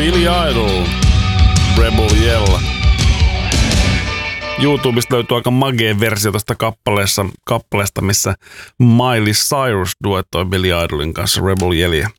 Billy Idol, Rebel Yell. YouTubesta löytyy aika magea versio tästä kappaleesta, missä Miley Cyrus duettoi Billy Idolin kanssa Rebel Yellia.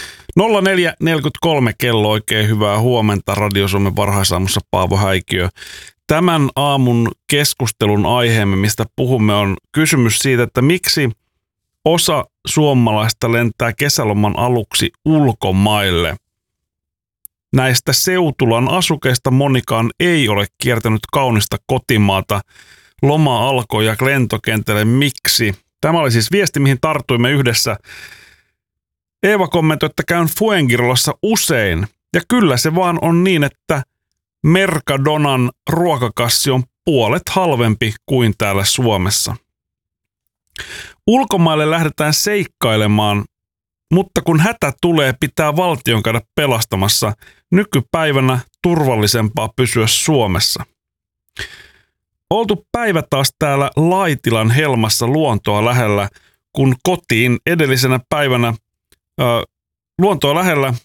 04.43 kello, oikein hyvää huomenta. Radio Suomen varhaisaamussa Paavo Häikiö. Tämän aamun keskustelun aiheemme, mistä puhumme, on kysymys siitä, että miksi osa suomalaista lentää kesäloman aluksi ulkomaille. Näistä seutulan asukeista monikaan ei ole kiertänyt kaunista kotimaata. Loma alkoi ja lentokentälle miksi? Tämä oli siis viesti, mihin tartuimme yhdessä. Eeva kommentoi, että käyn Fuengirolassa usein. Ja kyllä se vaan on niin, että Mercadonan ruokakassi on puolet halvempi kuin täällä Suomessa. Ulkomaille lähdetään seikkailemaan, mutta kun hätä tulee, pitää valtion käydä pelastamassa. Nykypäivänä turvallisempaa pysyä Suomessa. Oltu päivä taas täällä Laitilan helmassa luontoa lähellä, kun kotiin edellisenä päivänä luontoa lähellä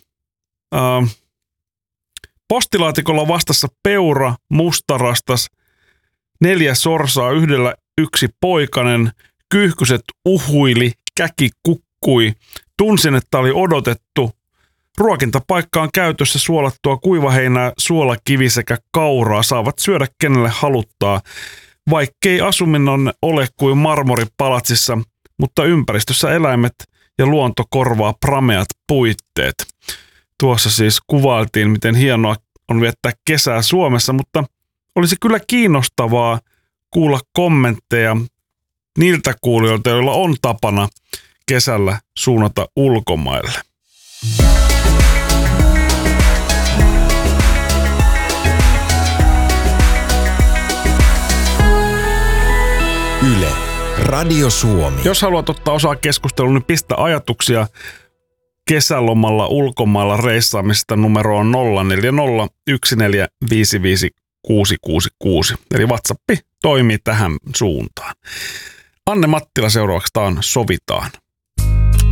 postilaatikolla vastassa peura, mustarastas, 4 sorsaa, yhdellä 1 poikanen, kyyhkyset uhuili, käki kukkui. Tunsin, että oli odotettu. Ruokintapaikka on käytössä, suolattua kuivaheinää, suolakivi sekä kauraa saavat syödä kenelle haluttaa. Vaikkei asuminen ole kuin marmoripalatsissa, mutta ympäristössä eläimet ja luonto korvaa prameat puitteet. Tuossa siis kuvailtiin, miten hienoa on viettää kesää Suomessa, mutta olisi kyllä kiinnostavaa kuulla kommentteja niiltä kuulijoilta, joilla on tapana kesällä suunnata ulkomaille. Yle, Radio Suomi. Jos haluat ottaa osaa keskusteluun, niin pistä ajatuksia kesälomalla ulkomailla reissaamisesta numeroon 0401455666. Eli WhatsApp toimii tähän suuntaan. Anne Mattila seuraavaksi taan Sovitaan.